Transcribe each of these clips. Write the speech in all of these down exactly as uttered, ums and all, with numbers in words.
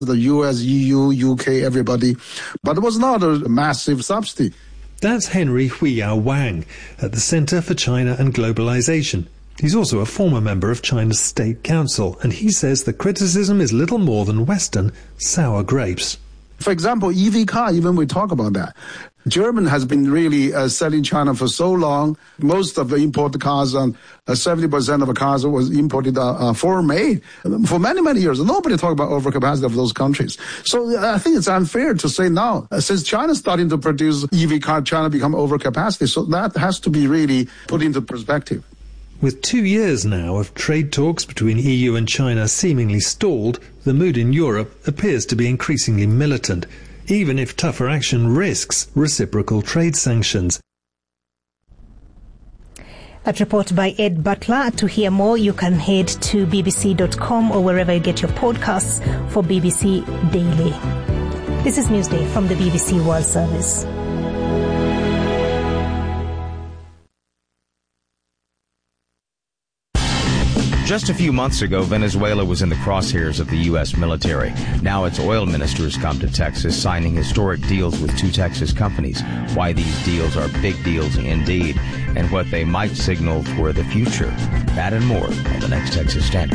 the U S, E U, U K, everybody. But it was not a massive subsidy. That's Henry Huiyao Wang at the Center for China and Globalization. He's also a former member of China's State Council, and he says the criticism is little more than Western sour grapes. For example, E V car, even we talk about that. German has been really uh, selling China for so long. Most of the imported cars, um, uh, seventy percent of the cars was imported uh, uh, foreign-made. For many, many years, nobody talked about overcapacity of those countries. So uh, I think it's unfair to say now, uh, since China's starting to produce E V car, China become overcapacity. So that has to be really put into perspective. With two years now of trade talks between E U and China seemingly stalled, the mood in Europe appears to be increasingly militant, even if tougher action risks reciprocal trade sanctions. That report by Ed Butler. To hear more, you can head to b b c dot com or wherever you get your podcasts for B B C Daily. This is Newsday from the B B C World Service. Just a few months ago, Venezuela was in the crosshairs of the U S military. Now its oil ministers come to Texas, signing historic deals with two Texas companies. Why these deals are big deals indeed, and what they might signal for the future. That and more on the next Texas Standard.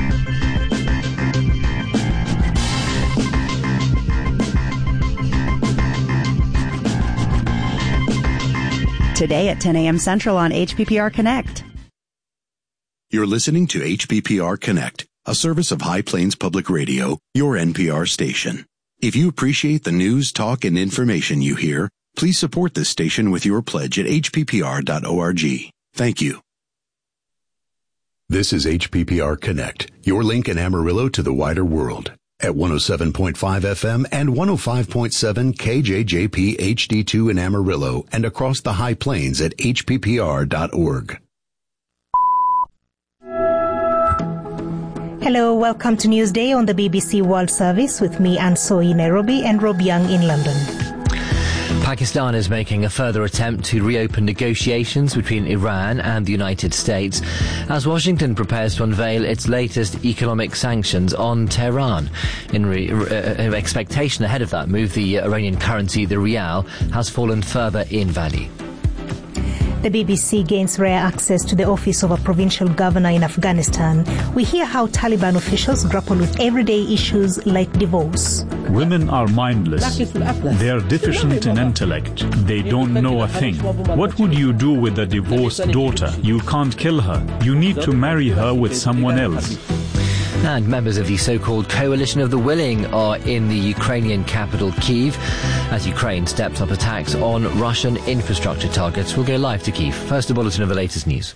Today at ten a.m. Central on H P P R Connect. You're listening to H P P R Connect, a service of High Plains Public Radio, your N P R station. If you appreciate the news, talk, and information you hear, please support this station with your pledge at h p p r dot org. Thank you. This is H P P R Connect, your link in Amarillo to the wider world. At one oh seven point five F M and one oh five point seven K J J P H D two in Amarillo and across the High Plains at h p p r dot org. Hello, welcome to Newsday on the B B C World Service with me, Anne Soy in Nairobi and Rob Young in London. Pakistan is making a further attempt to reopen negotiations between Iran and the United States as Washington prepares to unveil its latest economic sanctions on Tehran. In re- uh, expectation ahead of that move, the Iranian currency, the rial, has fallen further in value. The B B C gains rare access to the office of a provincial governor in Afghanistan. We hear how Taliban officials grapple with everyday issues like divorce. Women are mindless. They are deficient in intellect. They don't know a thing. What would you do with a divorced daughter? You can't kill her. You need to marry her with someone else. And members of the so-called Coalition of the Willing are in the Ukrainian capital, Kyiv, as Ukraine steps up attacks on Russian infrastructure targets. We'll go live to Kyiv. First, a bulletin of the latest news.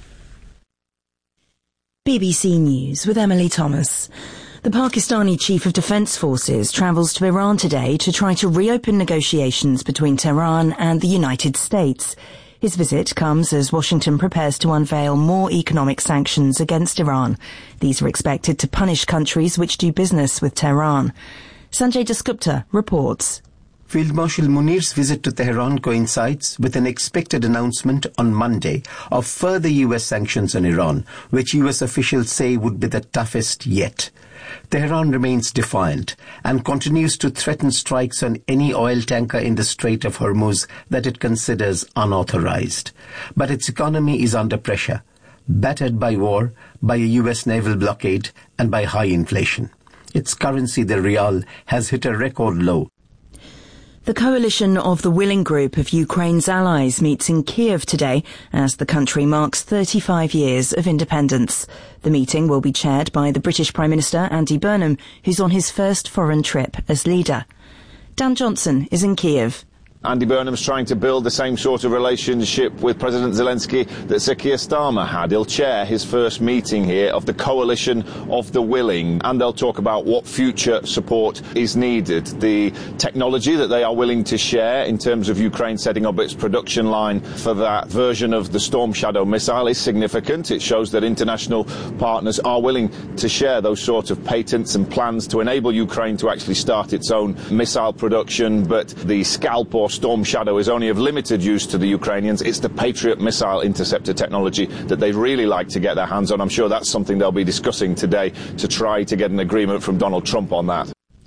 B B C News with Emily Thomas. The Pakistani Chief of Defence Forces travels to Iran today to try to reopen negotiations between Tehran and the United States. His visit comes as Washington prepares to unveil more economic sanctions against Iran. These are expected to punish countries which do business with Tehran. Sanjay Dasgupta reports. Field Marshal Munir's visit to Tehran coincides with an expected announcement on Monday of further U S sanctions on Iran, which U S officials say would be the toughest yet. Tehran remains defiant and continues to threaten strikes on any oil tanker in the Strait of Hormuz that it considers unauthorized. But its economy is under pressure, battered by war, by a U S naval blockade, and by high inflation. Its currency, the rial, has hit a record low. The Coalition of the Willing group of Ukraine's allies meets in Kiev today as the country marks thirty-five years of independence. The meeting will be chaired by the British Prime Minister Andy Burnham, who's on his first foreign trip as leader. Dan Johnson is in Kiev. Andy Burnham's trying to build the same sort of relationship with President Zelensky that Sir Keir Starmer had. He'll chair his first meeting here of the Coalition of the Willing, and they'll talk about what future support is needed. The technology that they are willing to share in terms of Ukraine setting up its production line for that version of the Storm Shadow missile is significant. It shows that international partners are willing to share those sorts of patents and plans to enable Ukraine to actually start its own missile production. But the Scalp or Storm Shadow is only of limited use to the Ukrainians. It's the Patriot missile interceptor technology that they'd really like to get their hands on. I'm sure that's something they'll be discussing today to try to get an agreement from Donald Trump on that.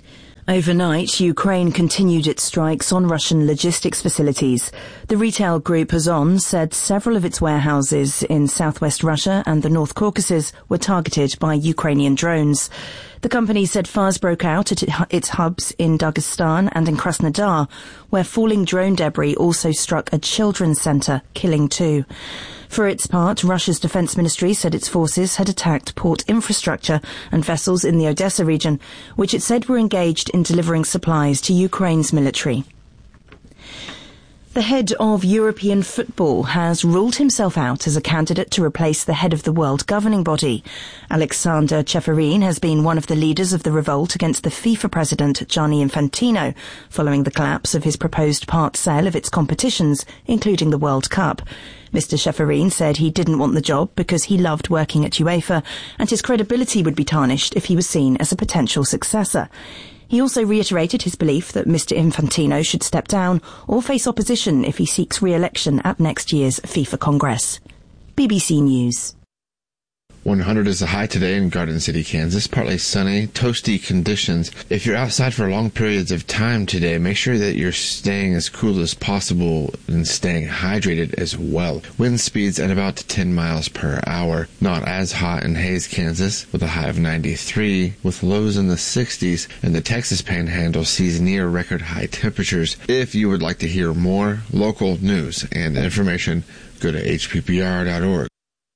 Overnight, Ukraine continued its strikes on Russian logistics facilities. The retail group Ozon said several of its warehouses in southwest Russia and the North Caucasus were targeted by Ukrainian drones. The company said fires broke out at its hubs in Dagestan and in Krasnodar, where falling drone debris also struck a children's centre, killing two. For its part, Russia's defence ministry said its forces had attacked port infrastructure and vessels in the Odessa region, which it said were engaged in delivering supplies to Ukraine's military. The head of European football has ruled himself out as a candidate to replace the head of the world governing body. Alexander Ceferin has been one of the leaders of the revolt against the FIFA president Gianni Infantino, following the collapse of his proposed part sale of its competitions, including the World Cup. Mister Ceferin said he didn't want the job because he loved working at UEFA, and his credibility would be tarnished if he was seen as a potential successor. He also reiterated his belief that Mister Infantino should step down or face opposition if he seeks re-election at next year's FIFA Congress. B B C News. one hundred is the high today in Garden City, Kansas. Partly sunny, toasty conditions. If you're outside for long periods of time today, make sure that you're staying as cool as possible and staying hydrated as well. Wind speeds at about ten miles per hour. Not as hot in Hays, Kansas, with a high of ninety-three, with lows in the sixties, and the Texas Panhandle sees near record high temperatures. If you would like to hear more local news and information, go to H P P R dot org.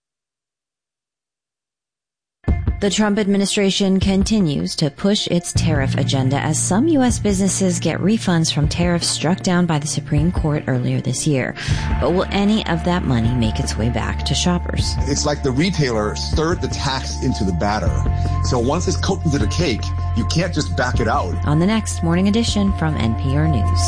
The Trump administration continues to push its tariff agenda as some U S businesses get refunds from tariffs struck down by the Supreme Court earlier this year. But will any of that money make its way back to shoppers? It's like the retailer stirred the tax into the batter. So once it's cooked into the cake, you can't just back it out. On the next Morning Edition from N P R News.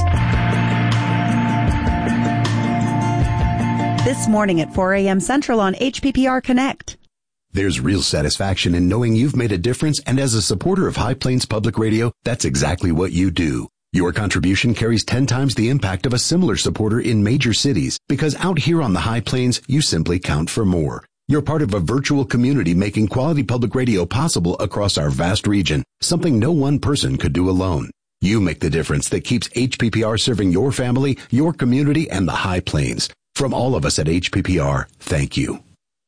This morning at four a.m. Central on H P P R Connect. There's real satisfaction in knowing you've made a difference, and as a supporter of High Plains Public Radio, that's exactly what you do. Your contribution carries ten times the impact of a similar supporter in major cities, because out here on the High Plains, you simply count for more. You're part of a virtual community making quality public radio possible across our vast region, something no one person could do alone. You make the difference that keeps H P P R serving your family, your community, and the High Plains. From all of us at H P P R, thank you.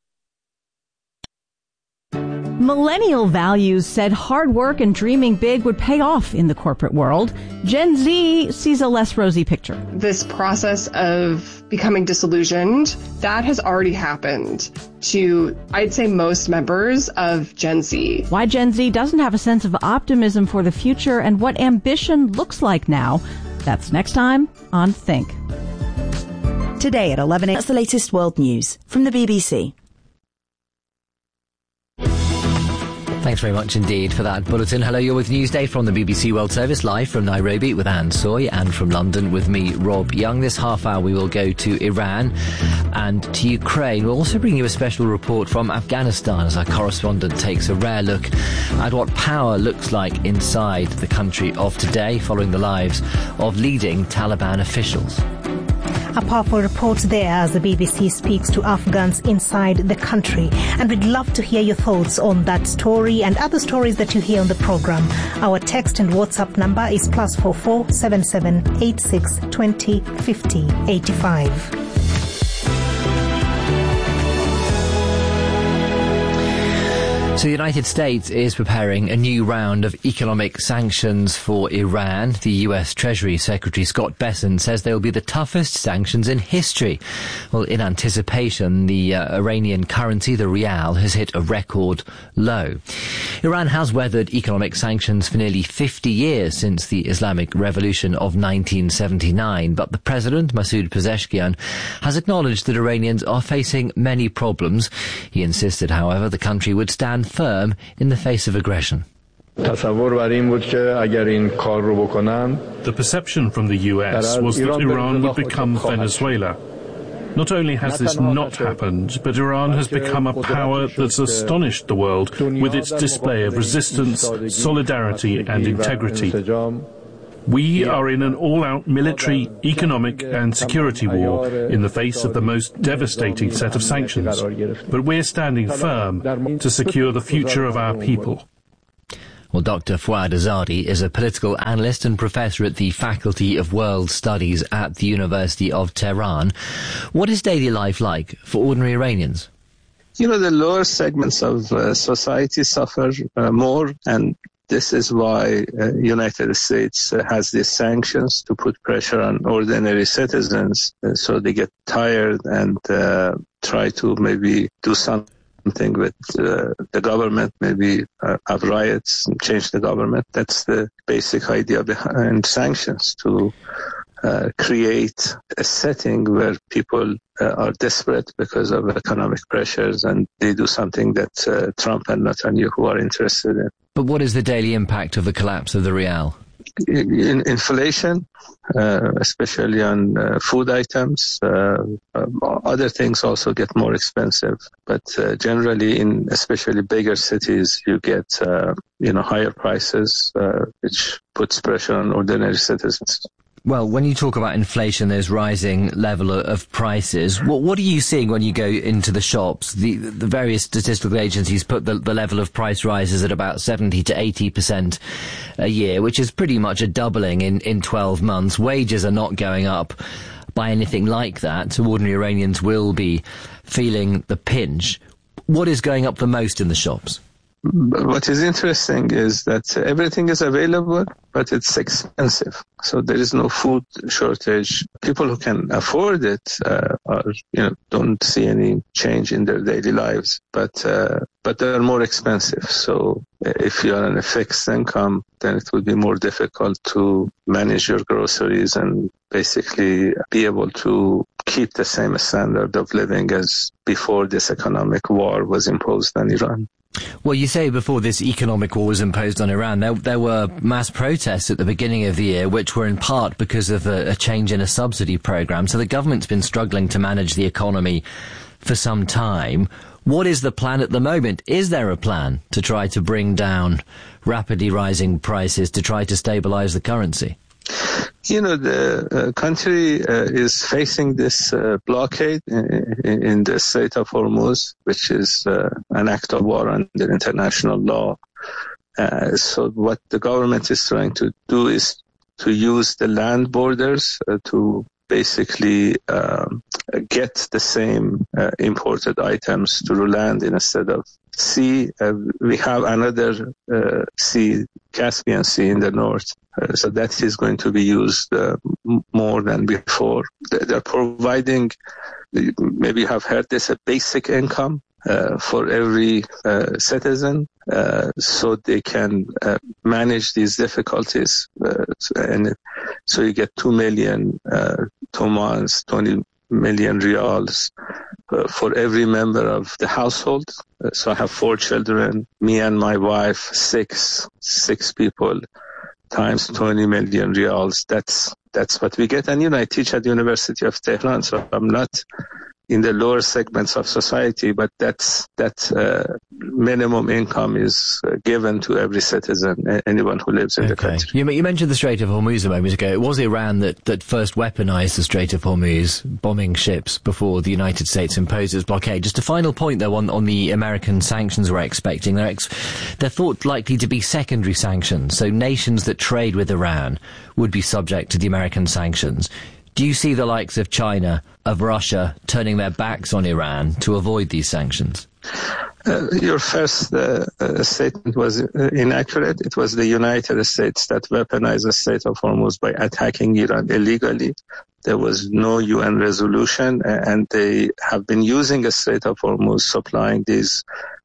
Millennial values said hard work and dreaming big would pay off in the corporate world. Gen Z sees a less rosy picture. This process of becoming disillusioned, that has already happened to, I'd say, most members of Gen Z. Why Gen Z doesn't have a sense of optimism for the future and what ambition looks like now. That's next time on Think. Today at eleven a.m. That's the latest world news from the B B C. Thanks very much indeed for that bulletin. Hello, you're with Newsday from the B B C World Service, live from Nairobi with Anne Soy, and from London with me, Rob Young. This half hour we will go to Iran and to Ukraine. We'll also bring you a special report from Afghanistan as our correspondent takes a rare look at what power looks like inside the country of today, following the lives of leading Taliban officials. A powerful report there as the B B C speaks to Afghans inside the country. And we'd love to hear your thoughts on that story and other stories that you hear on the program. Our text and WhatsApp number is plus four four seven seven eight six twenty fifty eighty five. So the United States is preparing a new round of economic sanctions for Iran. The U S Treasury Secretary Scott Bessent says they will be the toughest sanctions in history. Well, in anticipation, the uh, Iranian currency, the rial, has hit a record low. Iran has weathered economic sanctions for nearly fifty years since the Islamic Revolution of nineteen seventy-nine, but the president, Masoud Pezeshkian, has acknowledged that Iranians are facing many problems. He insisted, however, the country would stand firm in the face of aggression. The perception from the U S was that Iran would become Venezuela. Not only has this not happened, but Iran has become a power that's astonished the world with its display of resistance, solidarity and integrity. We are in an all-out military, economic and security war in the face of the most devastating set of sanctions. But we're standing firm to secure the future of our people. Well, Doctor Fouad Azadi is a political analyst and professor at the Faculty of World Studies at the University of Tehran. What is daily life like for ordinary Iranians? You know, the lower segments of uh, society suffer uh, more, and this is why uh, United States uh, has these sanctions to put pressure on ordinary citizens, uh, so they get tired and uh, try to maybe do something Something with uh, the government, maybe uh, have riots and change the government. That's the basic idea behind sanctions, to uh, create a setting where people uh, are desperate because of economic pressures, and they do something that uh, Trump and Netanyahu are interested in. But what is the daily impact of the collapse of the rial? In inflation, uh, especially on uh, food items. Uh, uh, other things also get more expensive, but uh, generally, in especially bigger cities, you get uh, you know higher prices, uh, which puts pressure on ordinary citizens. Well, when you talk about inflation, there's rising level of prices. What, what are you seeing when you go into the shops? The, the various statistical agencies put the, the level of price rises at about seventy to eighty percent a year, which is pretty much a doubling in, in twelve months. Wages are not going up by anything like that, so ordinary Iranians will be feeling the pinch. What is going up the most in the shops? What is interesting is that everything is available, but it's expensive. So there is no food shortage. People who can afford it uh, are, you know, don't see any change in their daily lives, but uh, but they're more expensive. So if you are on a fixed income, then it will be more difficult to manage your groceries and basically be able to keep the same standard of living as before this economic war was imposed on Iran. Well, you say before this economic war was imposed on Iran, there, there were mass protests at the beginning of the year, which were in part because of a, a change in a subsidy program. So the government's been struggling to manage the economy for some time. What is the plan at the moment? Is there a plan to try to bring down rapidly rising prices, to try to stabilize the currency? You know, the uh, country uh, is facing this uh, blockade in, in the Strait of Hormuz, which is uh, an act of war under international law. Uh, so what the government is trying to do is to use the land borders uh, to basically um, get the same uh, imported items to land instead of sea. Uh, we have another uh, sea, Caspian Sea in the north. Uh, so that is going to be used uh, m- more than before. They're providing, maybe you have heard this, a basic income uh, for every uh, citizen, uh, so they can uh, manage these difficulties. Uh, and so you get two million uh, tomans, twenty million rials uh, for every member of the household. Uh, so I have four children, me and my wife, six, six people. Times twenty million rials. That's that's what we get. And, you know, I teach at the University of Tehran, so I'm not in the lower segments of society, but that's that uh, minimum income is uh, given to every citizen, anyone who lives in okay. the country. You, you mentioned the Strait of Hormuz a moment ago. It was Iran that, that first weaponized the Strait of Hormuz, bombing ships before the United States imposed its blockade. Just a final point, though, on, on the American sanctions we're expecting. They're, ex- they're thought likely to be secondary sanctions, so nations that trade with Iran would be subject to the American sanctions. Do you see the likes of China, of Russia, turning their backs on Iran to avoid these sanctions? Uh, your first uh, uh, statement was uh, inaccurate. It was the United States that weaponized the Strait of Hormuz by attacking Iran illegally. There was no U N resolution, and they have been using the Strait of Hormuz, supplying these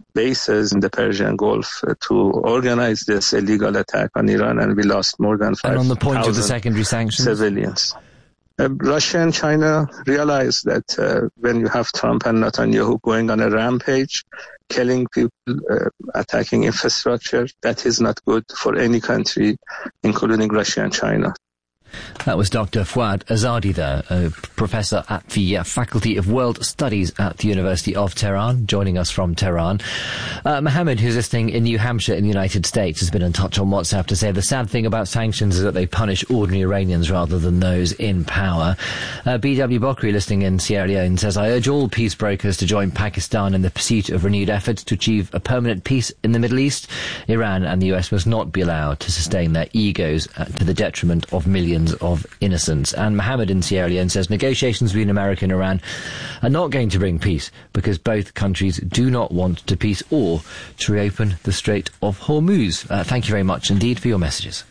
bases in the Persian Gulf uh, to organize this illegal attack on Iran, and we lost more than five thousand And on the point of the secondary sanctions? Civilians. Uh, Russia and China realize that uh, when you have Trump and Netanyahu going on a rampage, killing people, uh, attacking infrastructure, that is not good for any country, including Russia and China. That was Doctor Fouad Azadi there, a professor at the uh, Faculty of World Studies at the University of Tehran, joining us from Tehran. Uh, Mohammed, who's listening in New Hampshire in the United States, has been in touch on WhatsApp to say the sad thing about sanctions is that they punish ordinary Iranians rather than those in power. Uh, B W Bokri, listening in Sierra Leone, says, I urge all peace brokers to join Pakistan in the pursuit of renewed efforts to achieve a permanent peace in the Middle East. Iran and the U S must not be allowed to sustain their egos uh, to the detriment of millions of innocents. And Mohammed in Sierra Leone says negotiations between America and Iran are not going to bring peace because both countries do not want to peace or to reopen the Strait of Hormuz. Uh, thank you very much indeed for your messages.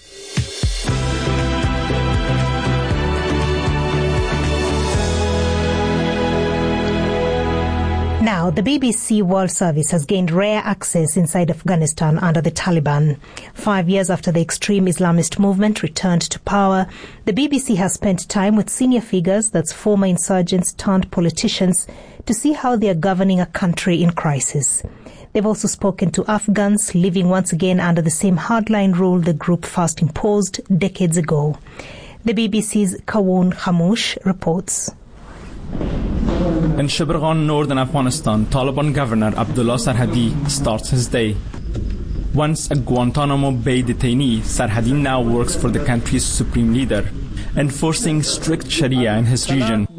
Now, the B B C World Service has gained rare access inside Afghanistan under the Taliban. Five years after the extreme Islamist movement returned to power, the B B C has spent time with senior figures, that's former insurgents turned politicians, to see how they are governing a country in crisis. They've also spoken to Afghans living once again under the same hardline rule the group first imposed decades ago. The B B C's Kawoon Khamoush reports. In Shibirghan, northern Afghanistan, Taliban Governor Abdullah Sarhadi starts his day. Once a Guantanamo Bay detainee, Sarhadi now works for the country's supreme leader, enforcing strict Sharia in his region.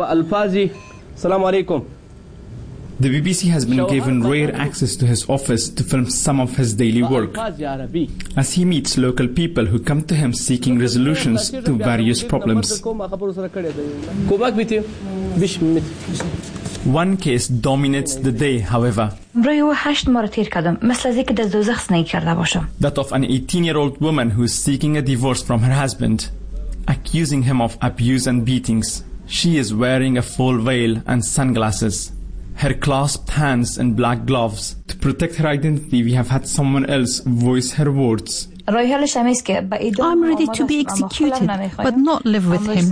The B B C has been given rare access to his office to film some of his daily work, as he meets local people who come to him seeking resolutions to various problems. One case dominates the day, however. That of an eighteen-year-old woman who is seeking a divorce from her husband, accusing him of abuse and beatings. She is wearing a full veil and sunglasses. Her clasped hands in black gloves. To protect her identity, we have had someone else voice her words. I'm ready to be executed, but not live with him.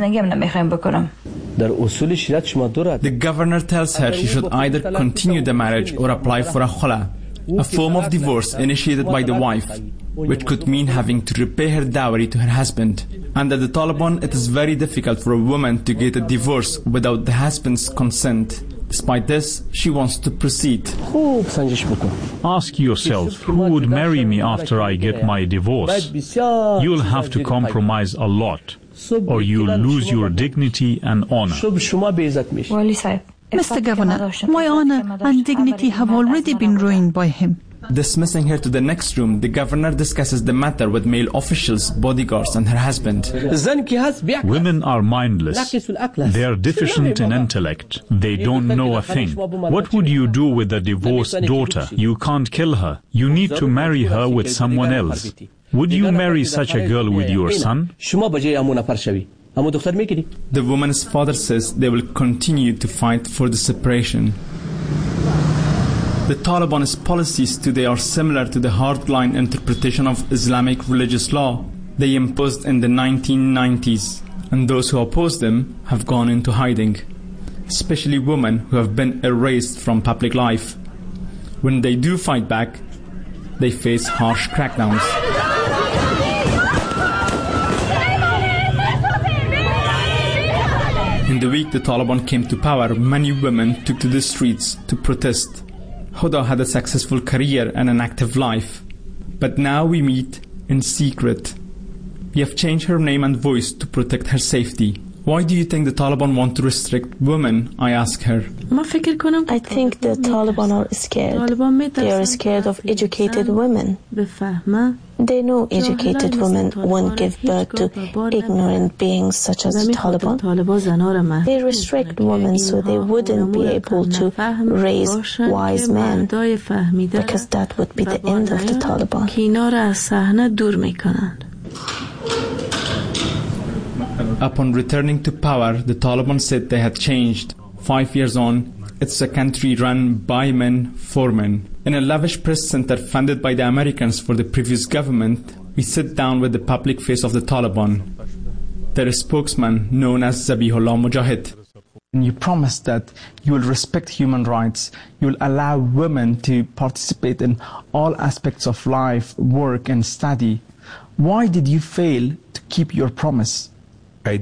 The governor tells her she should either continue the marriage or apply for a khula, a form of divorce initiated by the wife, which could mean having to repay her dowry to her husband. Under the Taliban, it is very difficult for a woman to get a divorce without the husband's consent. Despite this, she wants to proceed. Ask yourself, who would marry me after I get my divorce? You'll have to compromise a lot, or you'll lose your dignity and honor. Mister Governor, my honor and dignity have already been ruined by him. Dismissing her to the next room, the governor discusses the matter with male officials, bodyguards, and her husband. Women are mindless. They are deficient in intellect. They don't know a thing. What would you do with a divorced daughter? You can't kill her. You need to marry her with someone else. Would you marry such a girl with your son? The woman's father says they will continue to fight for the separation. The Taliban's policies today are similar to the hardline interpretation of Islamic religious law they imposed in the nineteen nineties, and those who oppose them have gone into hiding, especially women who have been erased from public life. When they do fight back, they face harsh crackdowns. In the week the Taliban came to power, many women took to the streets to protest. Huda had a successful career and an active life, but now we meet in secret. We have changed her name and voice to protect her safety. Why do you think the Taliban want to restrict women? I ask her. I think the Taliban are scared. They are scared of educated women. They know educated women won't give birth to ignorant beings such as the Taliban. They restrict women so they wouldn't be able to raise wise men, because that would be the end of the Taliban. Upon returning to power, the Taliban said they had changed. Five years on, it's a country run by men for men. In a lavish press center funded by the Americans for the previous government, we sit down with the public face of the Taliban, their spokesman known as Zabihullah Mujahid. You promised that you will respect human rights, you will allow women to participate in all aspects of life, work and study. Why did you fail to keep your promise? I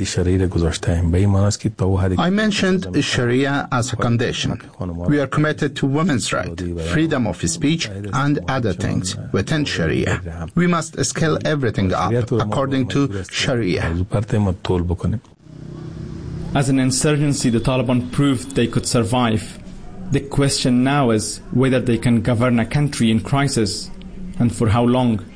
mentioned Sharia as a condition. We are committed to women's rights, freedom of speech, and other things within Sharia. We must scale everything up according to Sharia. As an insurgency, the Taliban proved they could survive. The question now is whether they can govern a country in crisis, and for how long.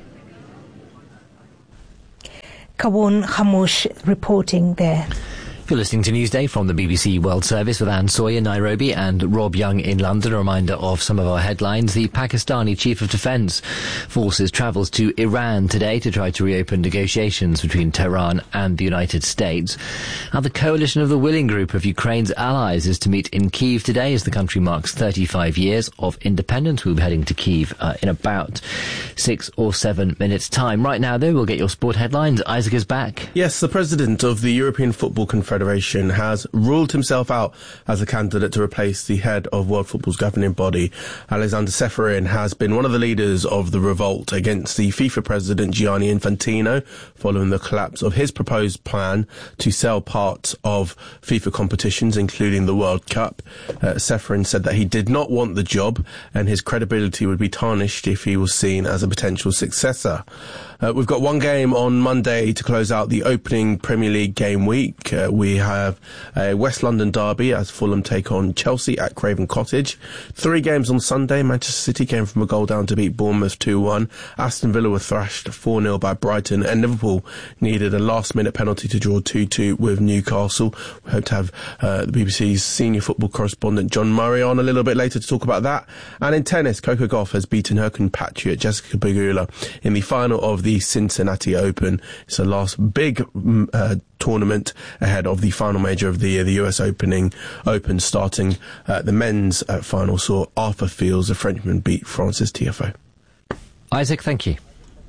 Kawun Hamush reporting there. You're listening to Newsday from the B B C World Service with Anne Sawyer in Nairobi and Rob Young in London. A reminder of some of our headlines. The Pakistani Chief of Defence Forces travels to Iran today to try to reopen negotiations between Tehran and the United States. And the coalition of the Willing Group of Ukraine's allies is to meet in Kyiv today as the country marks thirty-five years of independence. We'll be heading to Kyiv uh, in about six or seven minutes' time. Right now, though, we'll get your sport headlines. Isaac is back. Yes, the president of the European Football Confederation Federation has ruled himself out as a candidate to replace the head of World Football's governing body. Alexander Ceferin has been one of the leaders of the revolt against the FIFA president Gianni Infantino following the collapse of his proposed plan to sell parts of FIFA competitions, including the World Cup. Uh, Ceferin said that he did not want the job and his credibility would be tarnished if he was seen as a potential successor. Uh, we've got one game on Monday to close out the opening Premier League game week. Uh, we have a West London derby as Fulham take on Chelsea at Craven Cottage. Three games on Sunday. Manchester City came from a goal down to beat Bournemouth two one. Aston Villa were thrashed four nil by Brighton, and Liverpool needed a last-minute penalty to draw two two with Newcastle. We hope to have uh, the B B C's senior football correspondent John Murray on a little bit later to talk about that. And in tennis, Coco Gauff has beaten her compatriot Jessica Pegula in the final of the Cincinnati Open. It's the last big uh, tournament ahead of the final major of the year, the U S Opening Open, starting uh, the men's uh, final saw Arthur Fields, a Frenchman, beat Francis Tiafoe. Isaac, thank you.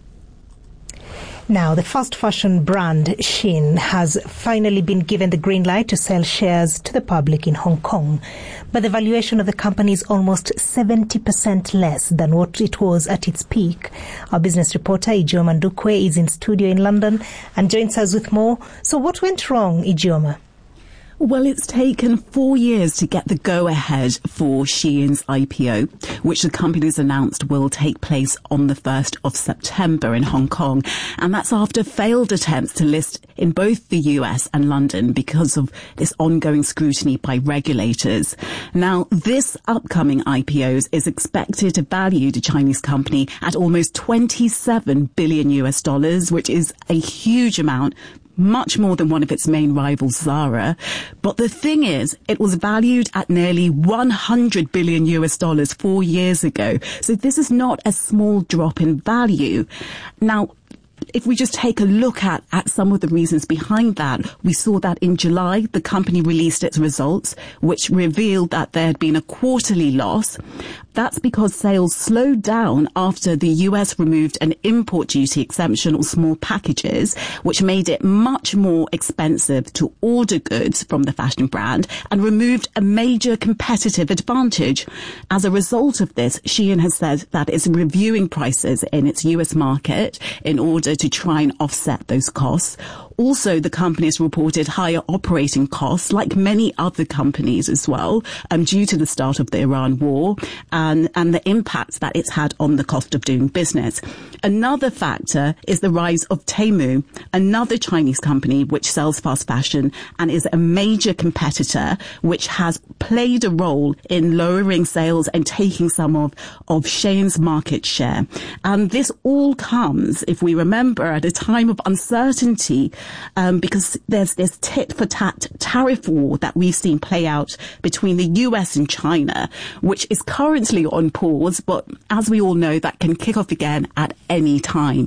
Now, the fast fashion brand Shein has finally been given the green light to sell shares to the public in Hong Kong. But the valuation of the company is almost seventy percent less than what it was at its peak. Our business reporter, Ijeoma Ndukwe, is in studio in London and joins us with more. So what went wrong, Ijeoma? Well, it's taken four years to get the go-ahead for Shein's I P O, which the company has announced will take place on the first of September in Hong Kong. And that's after failed attempts to list in both the U S and London because of this ongoing scrutiny by regulators. Now, this upcoming I P O is expected to value the Chinese company at almost twenty-seven billion U S dollars, which is a huge amount, much more than one of its main rivals, Zara. But the thing is, it was valued at nearly one hundred billion U S dollars four years ago. So this is not a small drop in value. Now, if we just take a look at, at some of the reasons behind that, we saw that in July, the company released its results, which revealed that there had been a quarterly loss. That's because sales slowed down after the U S removed an import duty exemption on small packages, which made it much more expensive to order goods from the fashion brand and removed a major competitive advantage. As a result of this, Shein has said that it's reviewing prices in its U S market in order to try and offset those costs. Also, the company has reported higher operating costs, like many other companies as well, um, due to the start of the Iran war and, and the impact that it's had on the cost of doing business. Another factor is the rise of Temu, another Chinese company which sells fast fashion and is a major competitor, which has played a role in lowering sales and taking some of, of Shein's market share. And this all comes, if we remember, at a time of uncertainty, Um, because there's this tit-for-tat tariff war that we've seen play out between the U S and China, which is currently on pause, but as we all know, that can kick off again at any time.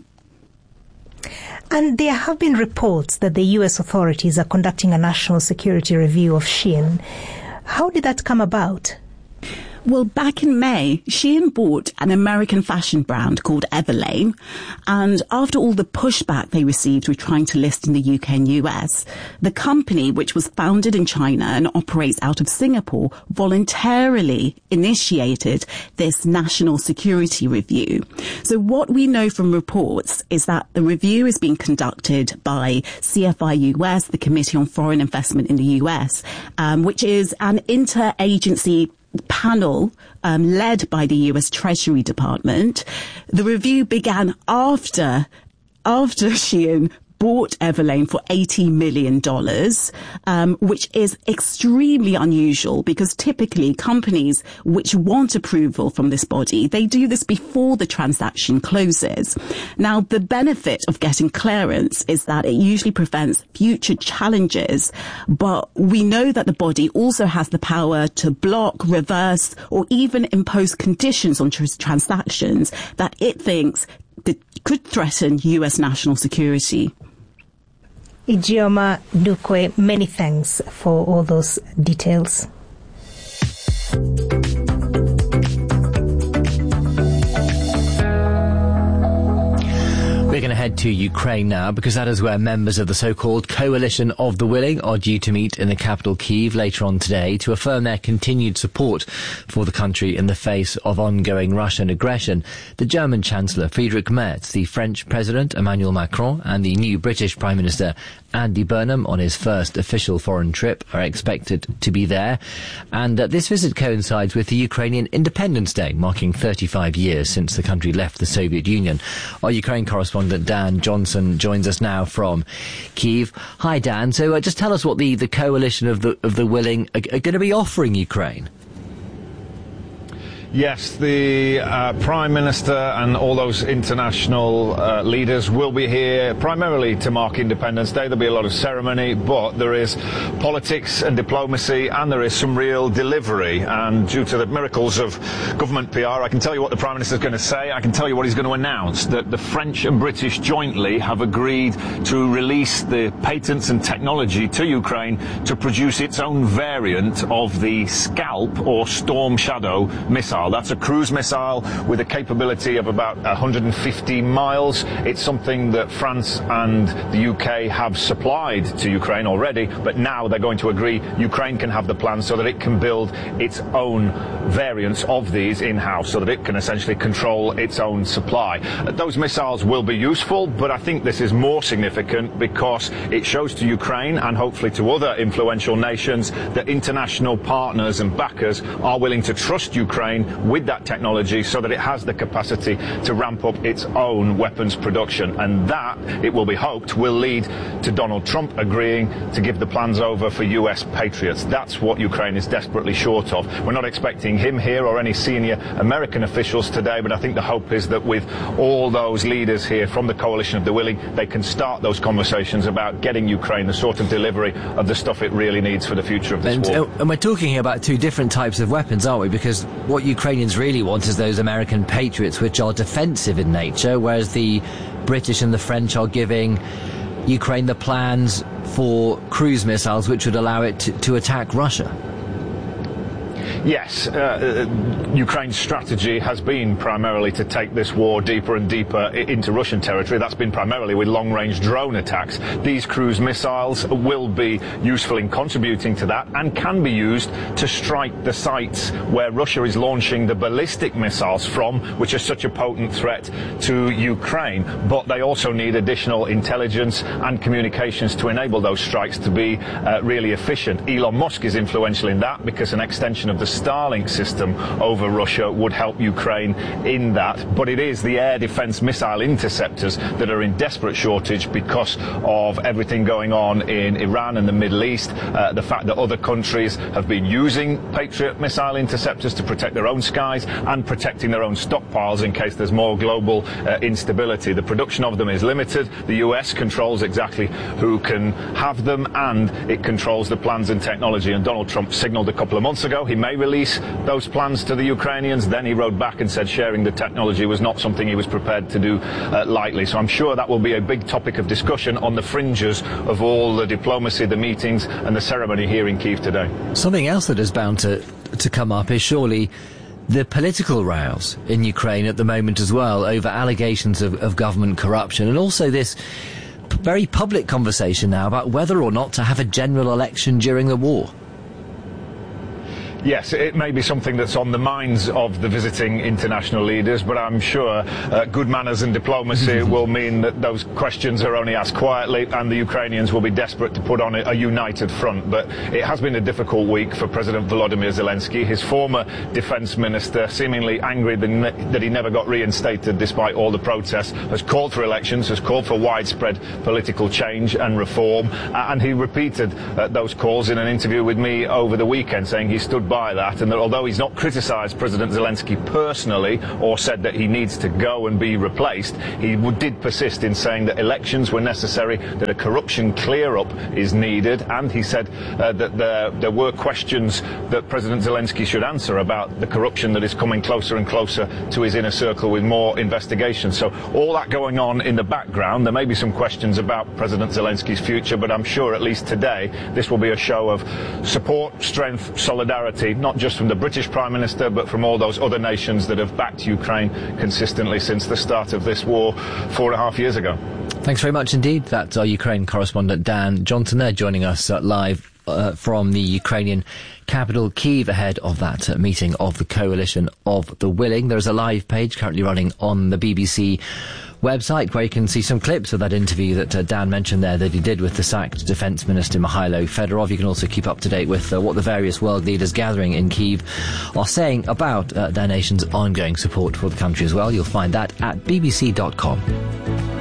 And there have been reports that the U S authorities are conducting a national security review of Shein. How did that come about? Well, back in May, Shein bought an American fashion brand called Everlane, and after all the pushback they received with trying to list in the U K and U S, the company, which was founded in China and operates out of Singapore, voluntarily initiated this national security review. So what we know from reports is that the review is being conducted by C F I U S, the Committee on Foreign Investment in the U S, um, which is an interagency panel um, led by the U S Treasury Department. The review began after after Shein bought Everlane for eighty million dollars, um, which is extremely unusual because typically companies which want approval from this body, they do this before the transaction closes. Now, the benefit of getting clearance is that it usually prevents future challenges, but we know that the body also has the power to block, reverse, or even impose conditions on trans- transactions that it thinks that could threaten U S national security. Ijeoma Dukwe, many thanks for all those details. We're going to head to Ukraine now, because that is where members of the so-called Coalition of the Willing are due to meet in the capital Kyiv later on today to affirm their continued support for the country in the face of ongoing Russian aggression. The German Chancellor Friedrich Merz, the French President Emmanuel Macron, and the new British Prime Minister Andy Burnham on his first official foreign trip are expected to be there. And uh, this visit coincides with the Ukrainian Independence Day, marking thirty-five years since the country left the Soviet Union. Our Ukraine correspondent Dan Johnson joins us now from Kyiv. Hi, Dan. So uh, just tell us what the, the Coalition of the of the Willing are, are going to be offering Ukraine. Yes, the uh, Prime Minister and all those international uh, leaders will be here primarily to mark Independence Day. There'll be a lot of ceremony, but there is politics and diplomacy, and there is some real delivery. And due to the miracles of government P R, I can tell you what the Prime Minister is going to say. I can tell you what he's going to announce, that the French and British jointly have agreed to release the patents and technology to Ukraine to produce its own variant of the Scalp or Storm Shadow missile. That's a cruise missile with a capability of about one hundred fifty miles. It's something that France and the U K have supplied to Ukraine already, but now they're going to agree Ukraine can have the plan so that it can build its own variants of these in-house, so that it can essentially control its own supply. Those missiles will be useful, but I think this is more significant because it shows to Ukraine, and hopefully to other influential nations, that international partners and backers are willing to trust Ukraine with that technology so that it has the capacity to ramp up its own weapons production. And that, it will be hoped, will lead to Donald Trump agreeing to give the plans over for U S Patriots. That's what Ukraine is desperately short of. We're not expecting him here or any senior American officials today, but I think the hope is that with all those leaders here from the Coalition of the Willing, they can start those conversations about getting Ukraine the sort of delivery of the stuff it really needs for the future of this and, war. Uh, and we're talking here about two different types of weapons, aren't we? Because what Ukrainians really want is those American Patriots, which are defensive in nature, whereas the British and the French are giving Ukraine the plans for cruise missiles which would allow it to, to attack Russia. Yes, uh, uh, Ukraine's strategy has been primarily to take this war deeper and deeper I- into Russian territory. That's been primarily with long-range drone attacks. These cruise missiles will be useful in contributing to that and can be used to strike the sites where Russia is launching the ballistic missiles from, which are such a potent threat to Ukraine. But they also need additional intelligence and communications to enable those strikes to be uh, really efficient. Elon Musk is influential in that because an extension of the Starlink system over Russia would help Ukraine in that. But it is the air defense missile interceptors that are in desperate shortage because of everything going on in Iran and the Middle East. Uh, the fact that other countries have been using Patriot missile interceptors to protect their own skies and protecting their own stockpiles in case there's more global uh, instability. The production of them is limited. The U S controls exactly who can have them, and it controls the plans and technology. And Donald Trump signaled a couple of months ago he may release those plans to the Ukrainians. Then he wrote back and said sharing the technology was not something he was prepared to do uh, lightly. So I'm sure that will be a big topic of discussion on the fringes of all the diplomacy, the meetings and the ceremony here in Kyiv today. Something else that is bound to to come up is surely the political rows in Ukraine at the moment as well over allegations of, of government corruption, and also this p- very public conversation now about whether or not to have a general election during the war. Yes, it may be something that's on the minds of the visiting international leaders, but I'm sure uh, good manners and diplomacy will mean that those questions are only asked quietly, and the Ukrainians will be desperate to put on a, a united front. But it has been a difficult week for President Volodymyr Zelensky. His former defence minister, seemingly angry that he never got reinstated despite all the protests, has called for elections, has called for widespread political change and reform, uh, and he repeated uh, those calls in an interview with me over the weekend, saying he stood by that, and that although he's not criticised President Zelensky personally or said that he needs to go and be replaced, he did persist in saying that elections were necessary, that a corruption clear-up is needed, and he said uh, that there, there were questions that President Zelensky should answer about the corruption that is coming closer and closer to his inner circle with more investigations. So all that going on in the background, there may be some questions about President Zelensky's future, but I'm sure at least today this will be a show of support, strength, solidarity, not just from the British Prime Minister, but from all those other nations that have backed Ukraine consistently since the start of this war four and a half years ago. Thanks very much indeed. That's our Ukraine correspondent Dan Johnson there, joining us uh, live uh, from the Ukrainian capital Kyiv ahead of that uh, meeting of the Coalition of the Willing. There's a live page currently running on the B B C website where you can see some clips of that interview that uh, Dan mentioned there that he did with the sacked Defence Minister Mikhailo Fedorov. You can also keep up to date with uh, what the various world leaders gathering in Kyiv are saying about uh, their nation's ongoing support for the country as well. You'll find that at b b c dot com.